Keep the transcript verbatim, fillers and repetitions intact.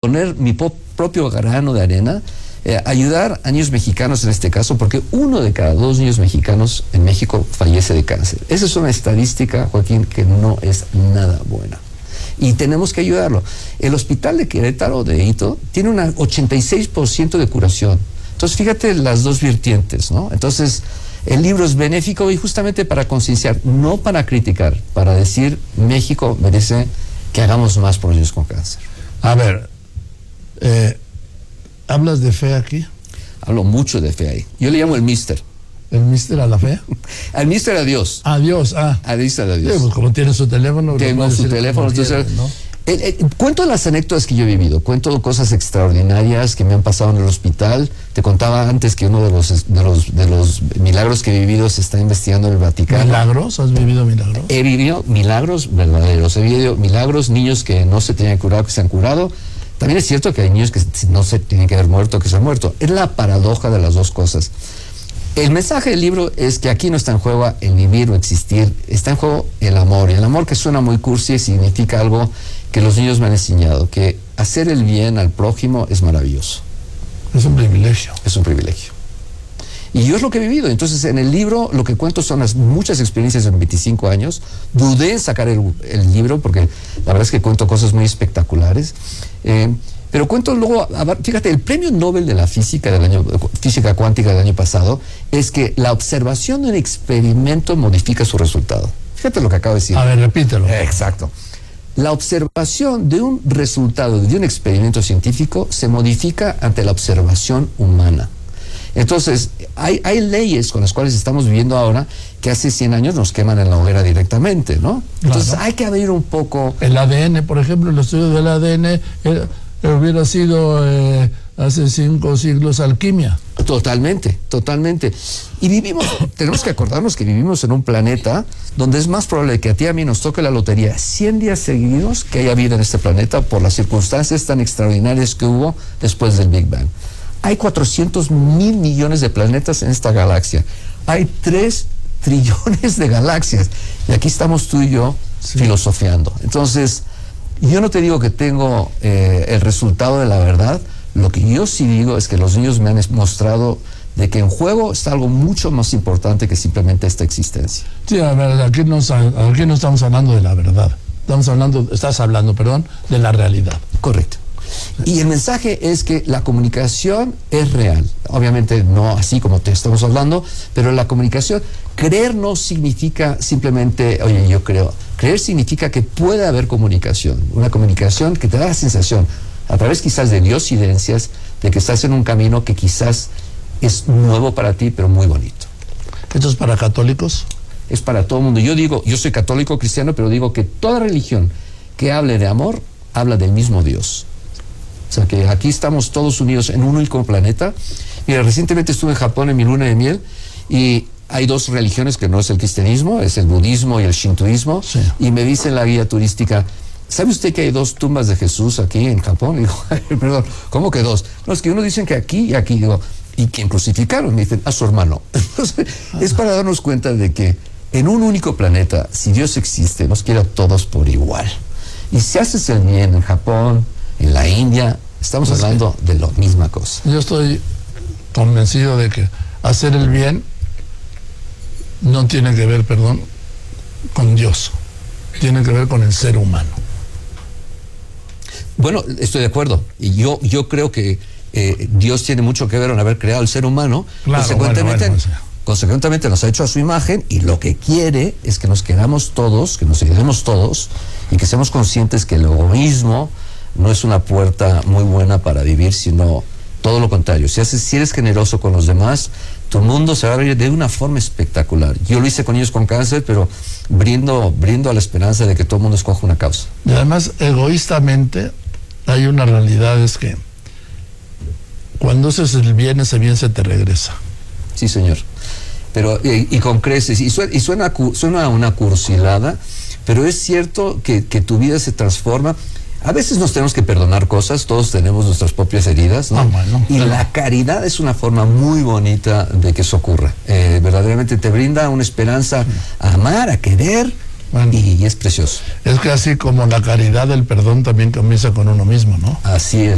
poner mi po- propio grano de arena, eh, ayudar a niños mexicanos en este caso, porque uno de cada dos niños mexicanos en México fallece de cáncer. Esa es una estadística, Joaquín, que no es nada buena. Y tenemos que ayudarlo. El hospital de Querétaro, de Hito, tiene un ochenta y seis por ciento de curación. Entonces, fíjate las dos vertientes, ¿no? Entonces, el libro es benéfico y justamente para concienciar, no para criticar, para decir, México merece que hagamos más por niños con cáncer. A ver, eh, ¿hablas de fe aquí? Hablo mucho de fe ahí. Yo le llamo el mister. ¿El mister a la fe? Al mister a Dios. A Dios, ah. A mister a Dios. Sí, pues como tiene su teléfono. Tengo su teléfono, entonces... ¿no? El, el, cuento las anécdotas que yo he vivido, cuento cosas extraordinarias que me han pasado en el hospital. Te contaba antes que uno de los, de los, de los milagros que he vivido se está investigando en el Vaticano. ¿Milagros? ¿Has vivido milagros? He vivido milagros verdaderos, he vivido milagros, niños que no se tenían que curar, que se han curado. También es cierto que hay niños que no se tienen que haber muerto, que se han muerto. Es la paradoja de las dos cosas. El mensaje del libro es que aquí no está en juego el vivir o existir, está en juego el amor. Y el amor, que suena muy cursi, significa algo que los niños me han enseñado, que hacer el bien al prójimo es maravilloso. Es un privilegio. Es un privilegio. Y yo es lo que he vivido. Entonces, en el libro lo que cuento son las muchas experiencias en veinticinco años. Dudé en sacar el, el libro porque la verdad es que cuento cosas muy espectaculares. Eh, pero cuento luego, fíjate, el premio Nobel de la física del año, física cuántica del año pasado, es que la observación de un experimento modifica su resultado. Fíjate lo que acabo de decir. A ver, repítelo. Exacto. La observación de un resultado de un experimento científico se modifica ante la observación humana. Entonces, hay, hay leyes con las cuales estamos viviendo ahora que hace cien años nos queman en la hoguera directamente, ¿no? Entonces, claro, hay que abrir un poco... El A D N, por ejemplo, el estudio del A D N eh, hubiera sido eh, hace cinco siglos alquimia. Totalmente, totalmente. Y vivimos, tenemos que acordarnos que vivimos en un planeta donde es más probable que a ti y a mí nos toque la lotería cien días seguidos que haya vida en este planeta por las circunstancias tan extraordinarias que hubo después del Big Bang. Hay cuatrocientos mil millones de planetas en esta galaxia. Hay tres trillones de galaxias. Y aquí estamos tú y yo sí. filosofiando. Entonces, yo no te digo que tengo eh, el resultado de la verdad. Lo que yo sí digo es que los niños me han mostrado de que en juego está algo mucho más importante que simplemente esta existencia. Sí, a ver, aquí no, aquí no estamos hablando de la verdad. Estamos hablando, estás hablando, perdón, de la realidad. Correcto. Y el mensaje es que la comunicación es real. Obviamente no así como te estamos hablando, pero la comunicación, creer no significa simplemente, oye, yo creo. Creer significa que puede haber comunicación. Una comunicación que te da la sensación, a través quizás de diosidencias, de que estás en un camino que quizás es nuevo para ti, pero muy bonito. ¿Esto es para católicos? Es para todo el mundo. Yo digo, yo soy católico cristiano, pero digo que toda religión que hable de amor, habla del mismo Dios. O sea que aquí estamos todos unidos en un único planeta. Mira, recientemente estuve en Japón en mi luna de miel y hay dos religiones que no es el cristianismo, es el budismo y el shintoísmo. Sí. Y me dice en la guía turística, ¿sabe usted que hay dos tumbas de Jesús aquí en Japón? Y digo, perdón, ¿cómo que dos? No, es que uno dicen que aquí y aquí. Digo, ¿y quién crucificaron? Me dicen, a su hermano. Entonces, es para darnos cuenta de que en un único planeta, si Dios existe, nos quiere a todos por igual. Y si haces el bien en Japón, en la India, estamos pues hablando que, de la misma cosa. Yo estoy convencido de que hacer el bien no tiene que ver, perdón, con Dios. Tiene que ver con el ser humano. Bueno, estoy de acuerdo. Y yo, yo creo que eh, Dios tiene mucho que ver en haber creado el ser humano. Claro, consecuentemente, bueno, bueno, sí. consecuentemente nos ha hecho a su imagen y lo que quiere es que nos queramos todos, que nos ayudemos todos y que seamos conscientes que el egoísmo no es una puerta muy buena para vivir, sino todo lo contrario. Si, haces, si eres generoso con los demás, tu mundo se va a abrir de una forma espectacular. Yo lo hice con niños con cáncer, pero brindo, brindo a la esperanza de que todo el mundo escoja una causa. Y además, egoístamente, hay una realidad, es que cuando haces el bien, ese bien se te regresa. Sí, señor. Pero, y, y con creces, y suena, y suena, suena una cursilada, pero es cierto que, que tu vida se transforma. A veces nos tenemos que perdonar cosas, todos tenemos nuestras propias heridas, ¿no? Ah, bueno, y claro. La caridad es una forma muy bonita de que eso ocurra. Eh, verdaderamente te brinda una esperanza a amar, a querer, bueno, y, y es precioso. Es que así como la caridad, el perdón también comienza con uno mismo, ¿no? Así es.